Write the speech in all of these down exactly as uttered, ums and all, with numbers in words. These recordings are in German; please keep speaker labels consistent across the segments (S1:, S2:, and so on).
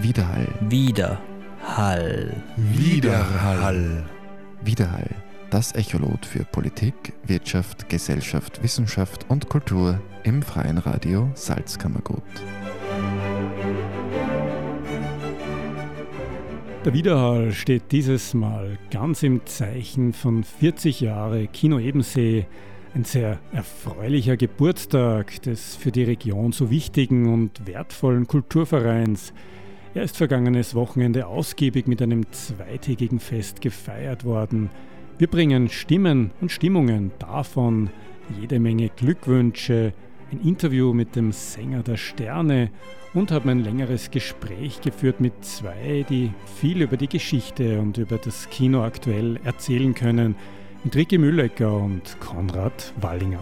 S1: Widerhall.
S2: Widerhall.
S1: Widerhall. Widerhall. Das Echolot für Politik, Wirtschaft, Gesellschaft, Wissenschaft und Kultur im Freien Radio Salzkammergut.
S3: Der Widerhall steht dieses Mal ganz im Zeichen von vierzig Jahre Kino Ebensee. Ein sehr erfreulicher Geburtstag des für die Region so wichtigen und wertvollen Kulturvereins. Er ist vergangenes Wochenende ausgiebig mit einem zweitägigen Fest gefeiert worden. Wir bringen Stimmen und Stimmungen davon, jede Menge Glückwünsche, ein Interview mit dem Sänger der Sterne und haben ein längeres Gespräch geführt mit zwei, die viel über die Geschichte und über das Kino aktuell erzählen können, mit Ricky Müllecker und Konrad Wallinger.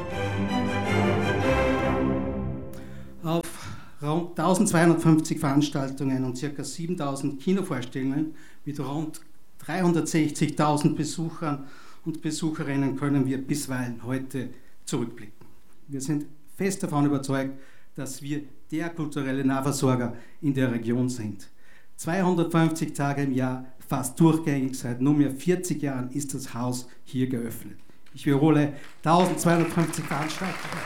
S4: Auf rund eintausendzweihundertfünfzig Veranstaltungen und ca. siebentausend Kinovorstellungen mit rund dreihundertsechzigtausend Besuchern und Besucherinnen können wir bisweilen heute zurückblicken. Wir sind fest davon überzeugt, dass wir der kulturelle Nahversorger in der Region sind. zweihundertfünfzig Tage im Jahr, fast durchgängig, seit nunmehr vierzig Jahren ist das Haus hier geöffnet. Ich wiederhole, eintausendzweihundertfünfzig Veranstaltungen.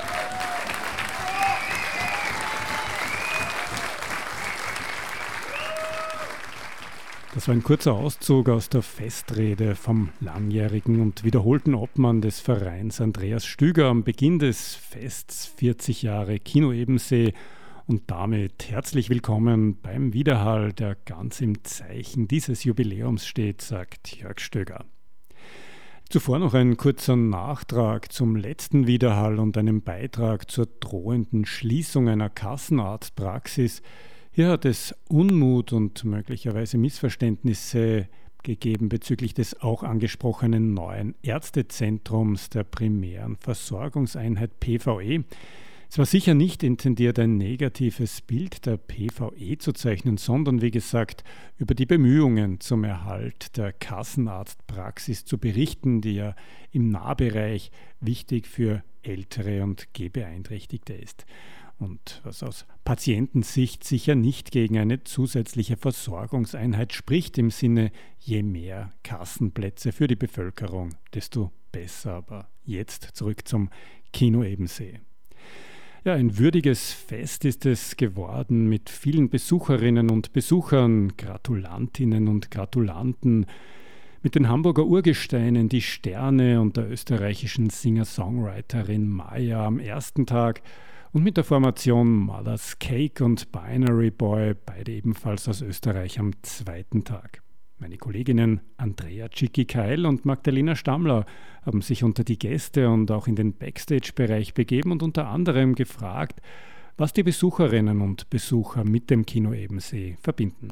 S3: Das war ein kurzer Auszug aus der Festrede vom langjährigen und wiederholten Obmann des Vereins Andreas Stüger am Beginn des Fests vierzig Jahre Kino Ebensee. Und damit herzlich willkommen beim Widerhall, der ganz im Zeichen dieses Jubiläums steht, sagt Jörg Stöger. Zuvor noch ein kurzer Nachtrag zum letzten Widerhall und einem Beitrag zur drohenden Schließung einer Kassenarztpraxis. Hier hat es Unmut und möglicherweise Missverständnisse gegeben bezüglich des auch angesprochenen neuen Ärztezentrums der primären Versorgungseinheit P V E. Es war sicher nicht intendiert, ein negatives Bild der P V E zu zeichnen, sondern wie gesagt, über die Bemühungen zum Erhalt der Kassenarztpraxis zu berichten, die ja im Nahbereich wichtig für Ältere und Gehbeeinträchtigte ist. Und was aus Patientensicht sicher nicht gegen eine zusätzliche Versorgungseinheit spricht, im Sinne, je mehr Kassenplätze für die Bevölkerung, desto besser. Aber jetzt zurück zum Kino Ebensee. Ja, ein würdiges Fest ist es geworden mit vielen Besucherinnen und Besuchern, Gratulantinnen und Gratulanten, mit den Hamburger Urgesteinen, die Sterne und der österreichischen Singer-Songwriterin Maya am ersten Tag und mit der Formation Mother's Cake und Binary Boy, beide ebenfalls aus Österreich, am zweiten Tag. Meine Kolleginnen Andrea Tschicky-Keil und Magdalena Stammler haben sich unter die Gäste und auch in den Backstage-Bereich begeben und unter anderem gefragt, was die Besucherinnen und Besucher mit dem Kino Ebensee verbinden.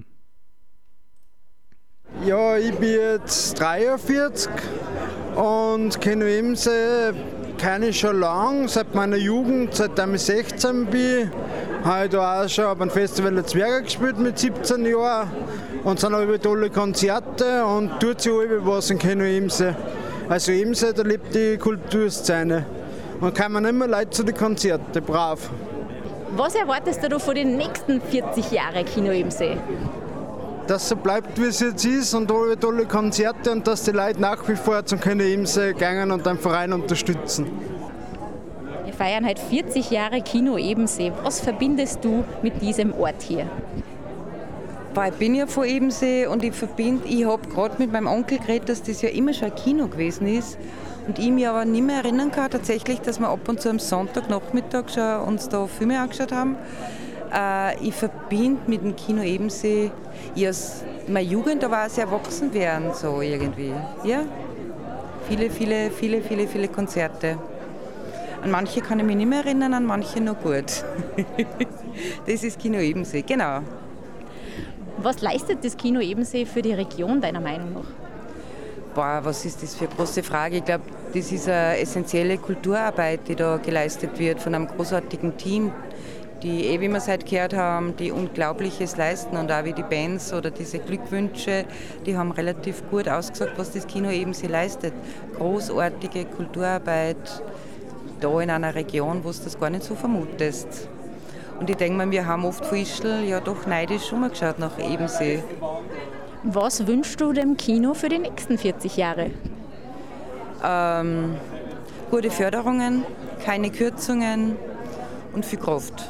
S5: Ja, ich bin jetzt dreiundvierzig und Kino Ebensee kenne ich schon lange, seit meiner Jugend, seitdem ich sechzehn bin. Habe ich da auch schon beim Festival der Zwerge gespielt mit siebzehn Jahren und sind auch tolle Konzerte und tut sich auch was in Kino Ebensee. Also Ebensee, da lebt die Kulturszene und kommen immer Leute zu den Konzerten, brav.
S6: Was erwartest du von den nächsten vierzig Jahren Kino Ebensee?
S5: Dass so bleibt, wie es jetzt ist und alle tolle Konzerte und dass die Leute nach wie vor zum Kino Ebensee gehen und den Verein unterstützen.
S6: Wir feiern heute vierzig Jahre Kino Ebensee. Was verbindest du mit diesem Ort hier?
S7: Ich bin ja von Ebensee und ich verbinde, ich habe gerade mit meinem Onkel geredet, dass das ja immer schon ein Kino gewesen ist. Und ich mich aber nicht mehr erinnern kann, tatsächlich, dass wir ab und zu am Sonntagnachmittag schon uns da Filme angeschaut haben. Äh, ich verbinde mit dem Kino Ebensee, ich aus meiner Jugend, da war es erwachsen werden, so irgendwie. Ja? Viele, viele, viele, viele, viele Konzerte. An manche kann ich mich nicht mehr erinnern, an manche noch gut. Das ist Kino Ebensee, genau.
S6: Was leistet das Kino Ebensee für die Region, deiner Meinung nach?
S7: Boah, was ist das für eine große Frage? Ich glaube, das ist eine essentielle Kulturarbeit, die da geleistet wird von einem großartigen Team, die, eh, wie wir es heute gehört haben, die Unglaubliches leisten und auch wie die Bands oder diese Glückwünsche, die haben relativ gut ausgesagt, was das Kino Ebensee leistet. Großartige Kulturarbeit da in einer Region, wo du das gar nicht so vermutest. Und ich denke mir, wir haben oft von Ischl ja doch neidisch umgeschaut nach Ebensee.
S6: Was wünschst du dem Kino für die nächsten vierzig Jahre?
S7: Ähm, gute Förderungen, keine Kürzungen und viel Kraft.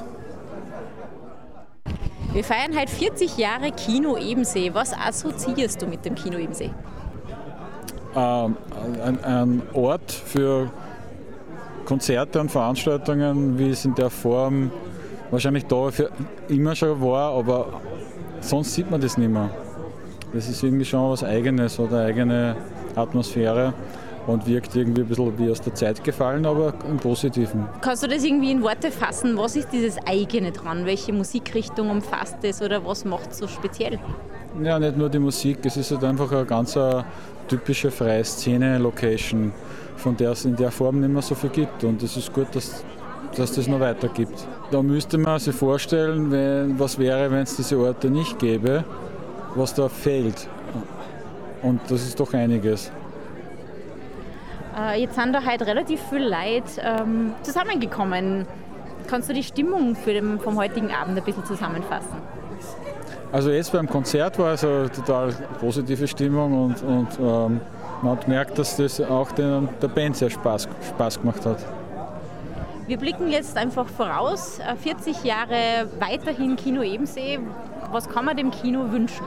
S6: Wir feiern heute vierzig Jahre Kino Ebensee. Was assoziierst du mit dem Kino Ebensee?
S8: Ähm, ein, ein Ort für Konzerte und Veranstaltungen, wie es in der Form wahrscheinlich da für immer schon war, aber sonst sieht man das nicht mehr. Das ist irgendwie schon was Eigenes oder eine eigene Atmosphäre und wirkt irgendwie ein bisschen wie aus der Zeit gefallen, aber im Positiven.
S6: Kannst du das irgendwie in Worte fassen? Was ist dieses Eigene dran? Welche Musikrichtung umfasst es oder was macht es so speziell?
S8: Ja, nicht nur die Musik, es ist halt einfach eine ganz eine typische freie Szene-Location, von der es in der Form nicht mehr so viel gibt. Und es ist gut, dass, dass das noch weiter gibt. Da müsste man sich vorstellen, wenn, was wäre, wenn es diese Orte nicht gäbe, was da fehlt. Und das ist doch einiges.
S6: Jetzt sind da heute relativ viele Leute ähm, zusammengekommen. Kannst du die Stimmung für den, vom heutigen Abend ein bisschen zusammenfassen?
S8: Also jetzt beim Konzert war es eine total positive Stimmung und, und ähm, man hat gemerkt, dass das auch den, der Band sehr Spaß, Spaß gemacht hat.
S6: Wir blicken jetzt einfach voraus, vierzig Jahre weiterhin Kino Ebensee. Was kann man dem Kino wünschen?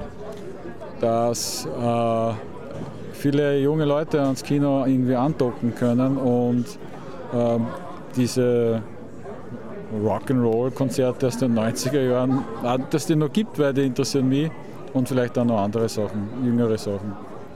S8: Dass äh, viele junge Leute ans Kino irgendwie andocken können und äh, diese Rock'n'Roll-Konzerte aus den neunziger Jahren, dass die noch gibt, weil die interessieren mich und vielleicht auch noch andere Sachen, jüngere Sachen.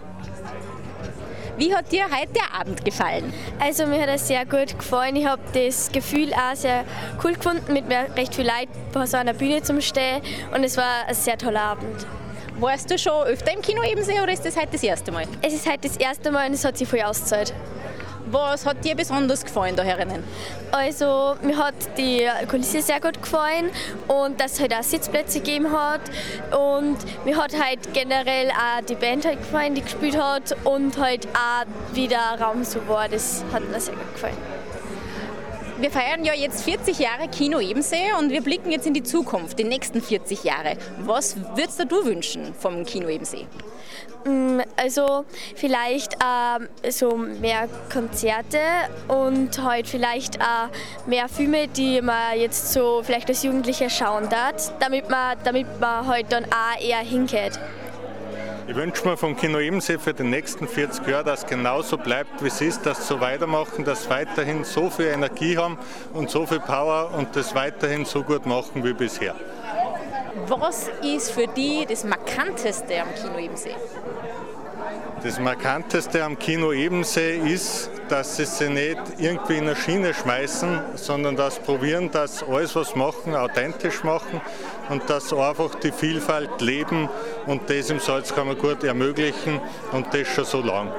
S6: Wie hat dir heute der Abend gefallen?
S9: Also mir hat es sehr gut gefallen. Ich habe das Gefühl auch sehr cool gefunden, mit mir recht viel Leuten vor so einer Bühne zum Stehen und es war ein sehr toller Abend.
S6: Warst du schon öfter im Kino Ebensee oder ist das heute das erste Mal?
S9: Es ist heute das erste Mal und es hat sich voll ausgezahlt.
S6: Was hat dir besonders gefallen da herinnen?
S9: Also mir hat die Kulisse sehr gut gefallen und dass es halt auch Sitzplätze gegeben hat und mir hat halt generell auch die Band halt gefallen, die gespielt hat und halt auch wie der Raum so war, das hat mir sehr gut gefallen.
S6: Wir feiern ja jetzt vierzig Jahre Kino Ebensee und wir blicken jetzt in die Zukunft, die nächsten vierzig Jahre. Was würdest du wünschen vom Kino Ebensee?
S9: Also vielleicht äh, so mehr Konzerte und halt vielleicht auch mehr Filme, die man jetzt so vielleicht als Jugendliche schauen darf, damit man, damit man halt dann auch eher hingeht.
S10: Ich wünsche mir vom Kino Ebensee für die nächsten vierzig Jahre, dass es genauso bleibt, wie es ist, dass sie so weitermachen, dass sie weiterhin so viel Energie haben und so viel Power und das weiterhin so gut machen wie bisher.
S6: Was ist für dich das Markanteste am Kino Ebensee?
S10: Das Markanteste am Kino Ebensee ist, dass sie sich nicht irgendwie in eine Schiene schmeißen, sondern dass sie probieren, dass alles, was sie machen, authentisch machen und dass sie einfach die Vielfalt leben und das im Salzkammergut ermöglichen und das schon so lang.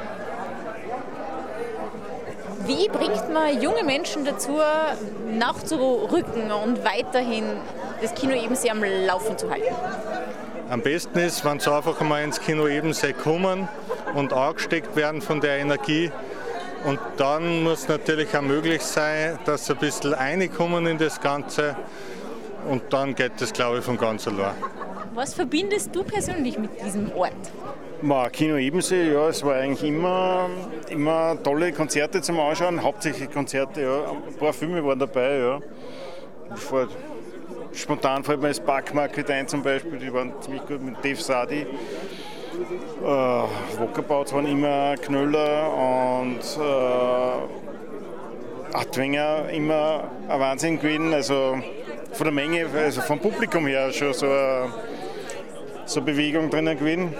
S6: Wie bringt man junge Menschen dazu, nachzurücken und weiterhin das Kino Ebensee am Laufen zu halten?
S10: Am besten ist, wenn sie einfach einmal ins Kino Ebensee kommen und angesteckt werden von der Energie. Und dann muss natürlich auch möglich sein, dass sie ein bisschen reinkommen in das Ganze. Und dann geht das, glaube ich, von ganz allein.
S6: Was verbindest du persönlich mit diesem Ort?
S11: Ma, Kino Ebensee, ja, es war eigentlich immer, immer tolle Konzerte zum Anschauen, hauptsächlich Konzerte, ja. Ein paar Filme waren dabei, ja. Vor, spontan fällt mir das Parkmarket ein zum Beispiel, die waren ziemlich gut mit Dave Sadi. Äh, Wockerbauts waren immer Knöller und äh, Adwenger immer ein Wahnsinn gewesen, also von der Menge, also vom Publikum her schon so eine, so eine Bewegung drinnen gewesen.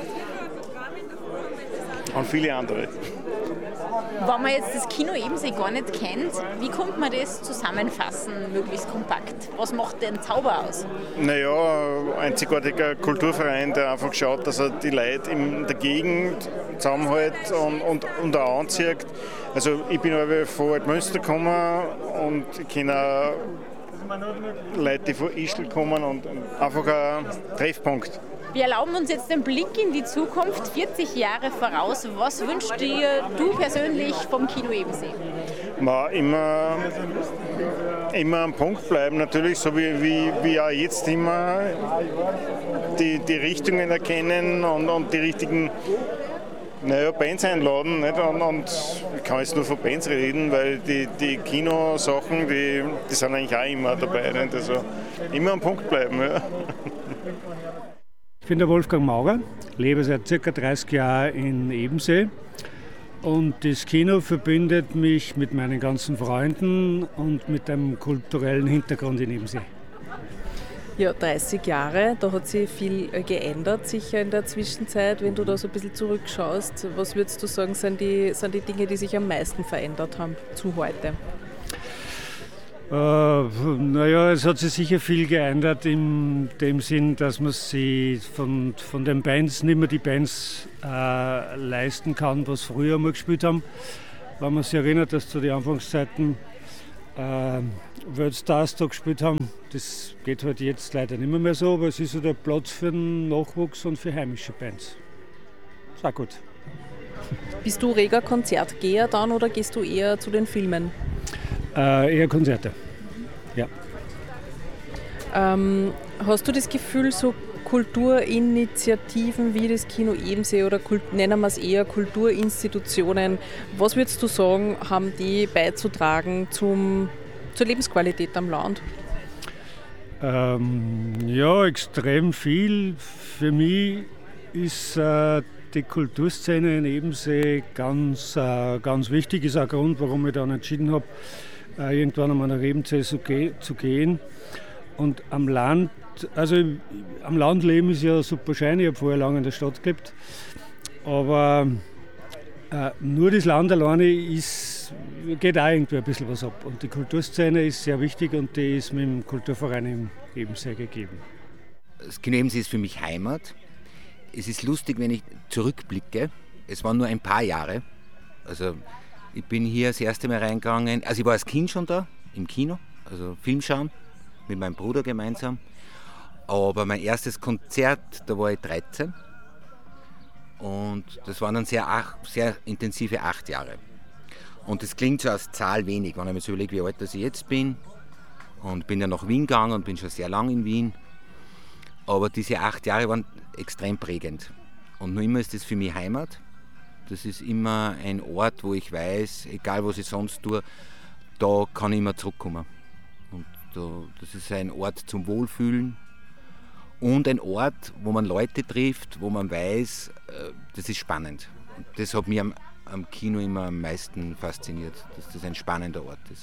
S11: Und viele andere.
S6: Wenn man jetzt das Kino Ebensee gar nicht kennt, wie kommt man das zusammenfassen, möglichst kompakt? Was macht den Zauber aus?
S11: Naja, ein einzigartiger Kulturverein, der einfach schaut, dass er die Leute in der Gegend zusammenhält und, und, und auch anzieht. Also ich bin aber von Altmünster gekommen und ich kenne auch Leute, die von Ischl kommen und einfach ein Treffpunkt.
S6: Wir erlauben uns jetzt den Blick in die Zukunft, vierzig Jahre voraus. Was wünschst dir du persönlich vom Kino Ebensee?
S11: Ma, immer immer am Punkt bleiben, natürlich, so wie, wie, wie auch jetzt immer die, die Richtungen erkennen und, und die richtigen naja, Bands einladen. Nicht? Und, und ich kann jetzt nur von Bands reden, weil die, die Kinosachen, die, die sind eigentlich auch immer dabei. Nicht? Also immer am Punkt bleiben. Ja.
S3: Ich bin der Wolfgang Maurer, lebe seit ca. dreißig Jahren in Ebensee. Und das Kino verbindet mich mit meinen ganzen Freunden und mit einem kulturellen Hintergrund in Ebensee.
S12: Ja, dreißig Jahre, da hat sich viel geändert, sicher in der Zwischenzeit. Wenn du da so ein bisschen zurückschaust, was würdest du sagen, sind die, sind die Dinge, die sich am meisten verändert haben zu heute?
S3: Äh, naja, es hat sich sicher viel geändert in dem Sinn, dass man sich von, von den Bands nicht mehr die Bands äh, leisten kann, was früher mal gespielt haben. Wenn man sich erinnert, dass zu den Anfangszeiten äh, Worldstars da gespielt haben, das geht halt jetzt leider nicht mehr, mehr so, aber es ist so der Platz für den Nachwuchs und für heimische Bands. Ist auch gut.
S12: Bist du reger Konzertgeher dann oder gehst du eher zu den Filmen?
S3: Äh, eher Konzerte, ja.
S12: Ähm, hast du das Gefühl, so Kulturinitiativen wie das Kino Ebensee oder Kult, nennen wir es eher Kulturinstitutionen, was würdest du sagen, haben die beizutragen zum, zur Lebensqualität am Land?
S3: Ähm, ja, extrem viel. Für mich ist äh, die Kulturszene in Ebensee ganz, äh, ganz wichtig. Ist auch ein Grund, warum ich dann entschieden habe, äh, irgendwann einmal nach Ebensee zu, ge- zu gehen. Und am Land, also am Land leben ist ja super schön. Ich habe vorher lange in der Stadt gelebt. Aber äh, nur das Land alleine ist, geht auch irgendwie ein bisschen was ab. Und die Kulturszene ist sehr wichtig und die ist mit dem Kulturverein im Ebensee gegeben.
S13: Das Kino Ebensee ist für mich Heimat. Es ist lustig, wenn ich zurückblicke. Es waren nur ein paar Jahre. Also ich bin hier das erste Mal reingegangen. Also ich war als Kind schon da, im Kino, also Film schauen, mit meinem Bruder gemeinsam. Aber mein erstes Konzert, da war ich dreizehn. Und das waren dann sehr, sehr intensive acht Jahre. Und das klingt so als Zahl wenig, wenn ich mir so überlege, wie alt ich jetzt bin. Und bin ja nach Wien gegangen und bin schon sehr lang in Wien. Aber diese acht Jahre waren extrem prägend. Und noch immer ist das für mich Heimat. Das ist immer ein Ort, wo ich weiß, egal was ich sonst tue, da kann ich immer zurückkommen. Und da, das ist ein Ort zum Wohlfühlen und ein Ort, wo man Leute trifft, wo man weiß, das ist spannend. Und das hat mich am, am Kino immer am meisten fasziniert, dass das ein spannender Ort ist.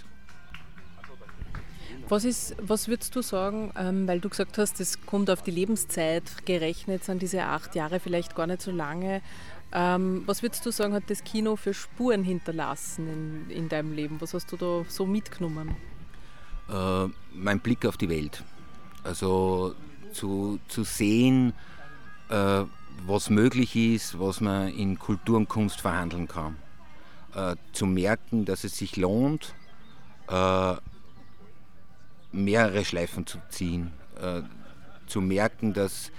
S12: Was, ist, was würdest du sagen, ähm, weil du gesagt hast, das kommt auf die Lebenszeit gerechnet, sind diese acht Jahre vielleicht gar nicht so lange. Ähm, was würdest du sagen, hat das Kino für Spuren hinterlassen in, in deinem Leben? Was hast du da so mitgenommen?
S13: Äh, mein Blick auf die Welt. Also zu, zu sehen, äh, was möglich ist, was man in Kultur und Kunst verhandeln kann. Äh, zu merken, dass es sich lohnt, äh, mehrere Schleifen zu ziehen, äh, zu merken, dass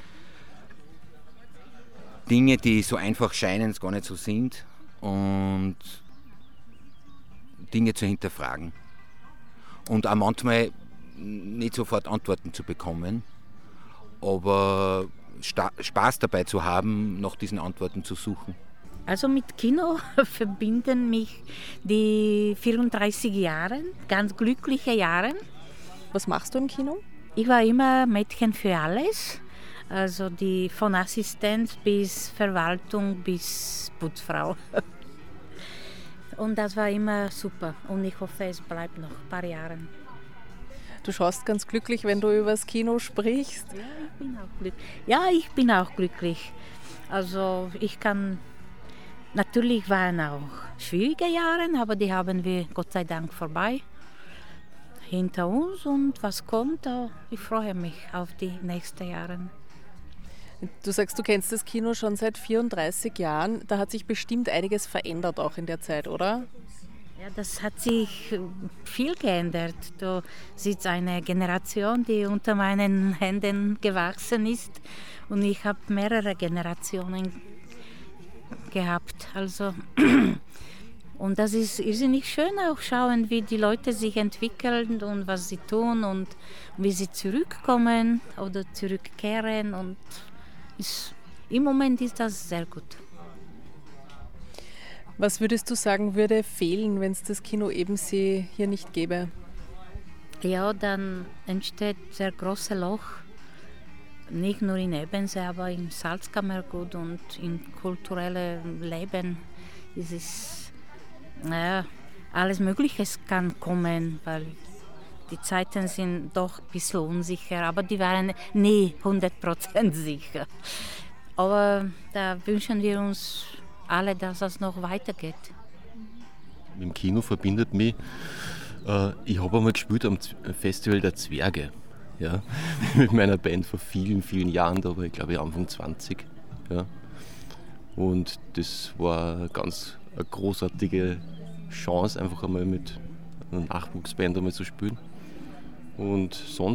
S13: Dinge, die so einfach scheinen, gar nicht so sind und Dinge zu hinterfragen und auch manchmal nicht sofort Antworten zu bekommen, aber sta- Spaß dabei zu haben, nach diesen Antworten zu suchen.
S14: Also mit Kino verbinden mich die vierunddreißig Jahre, ganz glückliche Jahre.
S12: Was machst du im Kino?
S14: Ich war immer Mädchen für alles, also die von Assistenz bis Verwaltung bis Putzfrau. Und das war immer super und ich hoffe, es bleibt noch ein paar Jahre.
S12: Du schaust ganz glücklich, wenn du über das Kino sprichst.
S14: Ja, ich bin auch glücklich. Ja, ich bin auch glücklich. Also ich kann, natürlich waren auch schwierige Jahre, aber die haben wir Gott sei Dank vorbei. Hinter uns und was kommt, ich freue mich auf die nächsten Jahre.
S12: Du sagst, du kennst das Kino schon seit vierunddreißig Jahren. Da hat sich bestimmt einiges verändert auch in der Zeit, oder?
S14: Ja, das hat sich viel geändert. Da sitzt eine Generation, die unter meinen Händen gewachsen ist und ich habe mehrere Generationen gehabt. Also Und das ist irrsinnig schön auch schauen, wie die Leute sich entwickeln und was sie tun und wie sie zurückkommen oder zurückkehren. Und ist, im Moment ist das sehr gut.
S12: Was würdest du sagen, würde fehlen, wenn es das Kino Ebensee hier nicht gäbe?
S14: Ja, dann entsteht ein sehr großes Loch. Nicht nur in Ebensee, aber im Salzkammergut und im kulturellen Leben ist es, naja, alles Mögliche kann kommen, weil die Zeiten sind doch ein bisschen unsicher, aber die waren nie hundert Prozent sicher. Aber da wünschen wir uns alle, dass es noch weitergeht.
S15: Mit dem Kino verbindet mich, äh, ich habe einmal gespielt am Festival der Zwerge. Ja, mit meiner Band vor vielen, vielen Jahren, da war ich glaube ich Anfang zwanzig. Ja. Und das war eine ganz eine großartige Chance, einfach einmal mit einer Nachwuchsband einmal zu spielen. Und sonst